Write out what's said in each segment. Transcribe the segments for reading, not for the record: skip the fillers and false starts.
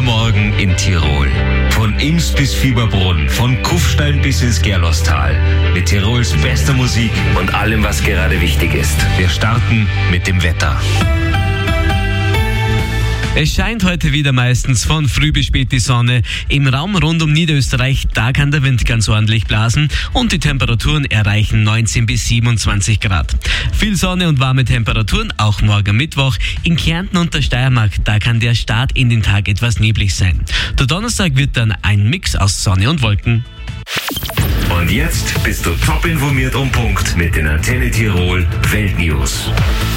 Morgen in Tirol. Von Ims bis Fieberbrunn, von Kufstein bis ins Gerlostal. Mit Tirols bester Musik und allem, was gerade wichtig ist. Wir starten mit dem Wetter. Es scheint heute wieder meistens von früh bis spät die Sonne. Im Raum rund um Niederösterreich, da kann der Wind ganz ordentlich blasen und die Temperaturen erreichen 19 bis 27 Grad. Viel Sonne und warme Temperaturen, auch morgen Mittwoch. In Kärnten und der Steiermark, da kann der Start in den Tag etwas neblig sein. Der Donnerstag wird dann ein Mix aus Sonne und Wolken. Und jetzt bist du top informiert um Punkt mit den Antenne Tirol Weltnews.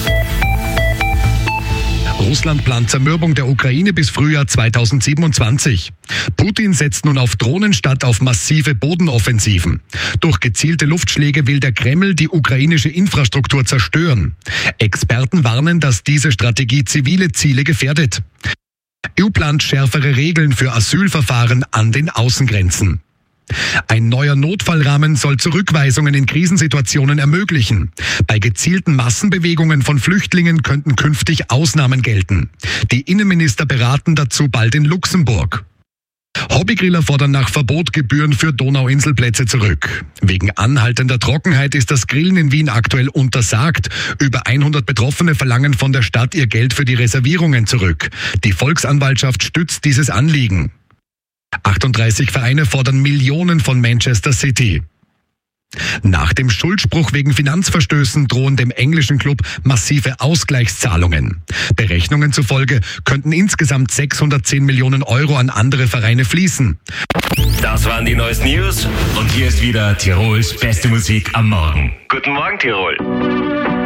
Russland plant Zermürbung der Ukraine bis Frühjahr 2027. Putin setzt nun auf Drohnen statt auf massive Bodenoffensiven. Durch gezielte Luftschläge will der Kreml die ukrainische Infrastruktur zerstören. Experten warnen, dass diese Strategie zivile Ziele gefährdet. EU plant schärfere Regeln für Asylverfahren an den Außengrenzen. Ein neuer Notfallrahmen soll Zurückweisungen in Krisensituationen ermöglichen. Bei gezielten Massenbewegungen von Flüchtlingen könnten künftig Ausnahmen gelten. Die Innenminister beraten dazu bald in Luxemburg. Hobbygriller fordern nach Verbot Gebühren für Donauinselplätze zurück. Wegen anhaltender Trockenheit ist das Grillen in Wien aktuell untersagt. Über 100 Betroffene verlangen von der Stadt ihr Geld für die Reservierungen zurück. Die Volksanwaltschaft stützt dieses Anliegen. 38 Vereine fordern Millionen von Manchester City. Nach dem Schuldspruch wegen Finanzverstößen drohen dem englischen Club massive Ausgleichszahlungen. Berechnungen zufolge könnten insgesamt 610 Millionen Euro an andere Vereine fließen. Das waren die neuesten News und hier ist wieder Tirols beste Musik am Morgen. Guten Morgen, Tirol.